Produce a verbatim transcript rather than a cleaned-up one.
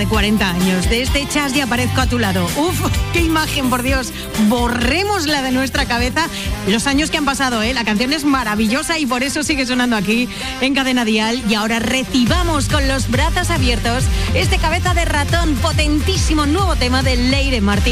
de cuarenta años. De este chas y aparezco a tu lado. Uf, qué imagen, por Dios. Borrémosla de nuestra cabeza. Los años que han pasado, ¿eh? La canción es maravillosa y por eso sigue sonando aquí en Cadena Dial. Y ahora recibamos con los brazos abiertos este Cabeza de Ratón, potentísimo nuevo tema de Leire Martín.